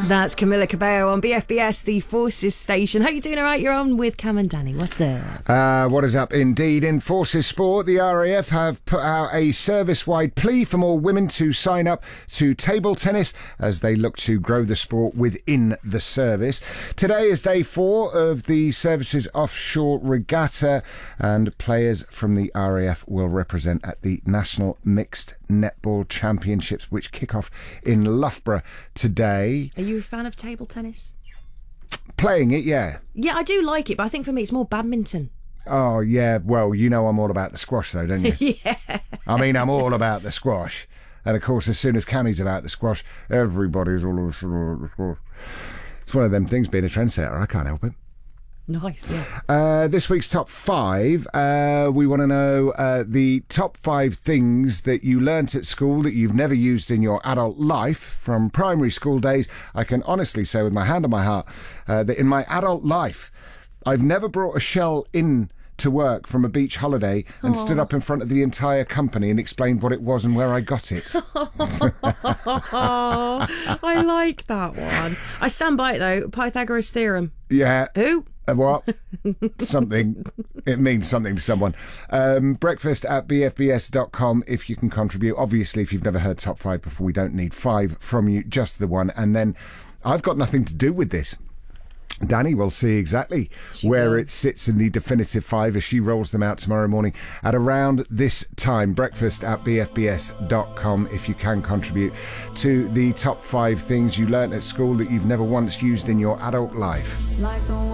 That's Camila Cabello on BFBS, the Forces station. Hope you're doing all right. You're on with Cam and Danny. What's there? What is up indeed? In Forces Sport, the RAF have put out a service-wide plea for more women to sign up to table tennis as they look to grow the sport within the service. Today is day 4 of the service's offshore regatta, and players from the RAF will represent at the National Mixed Netball Championships, which kick off in Loughborough today. Are you a fan of table tennis? Playing it, yeah. Yeah, I do like it, but I think for me it's more badminton. Oh, yeah. Well, you know I'm all about the squash, though, don't you? Yeah. I mean, I'm all about the squash. And, of course, as soon as Cammie's about the squash, everybody's all about the squash. It's one of them things, being a trendsetter. I can't help it. Nice, yeah. This week's top 5, we want to know the top 5 things that you learnt at school that you've never used in your adult life from primary school days. I can honestly say with my hand on my heart that in my adult life, I've never brought a shell in to work from a beach holiday and stood up in front of the entire company and explained what it was and where I got it. I like that one. I stand by it, though. Pythagoras theorem. Yeah. Who? What? Something. It means something to someone. Breakfast at bfbs.com if you can contribute. Obviously, if you've never heard top 5 before, we don't need 5 from you, just the one. And then I've got nothing to do with this. Danny will see exactly where it sits in the definitive 5 as she rolls them out tomorrow morning at around this time. Breakfast at bfbs.com if you can contribute to the top 5 things you learnt at school that you've never once used in your adult life. Like the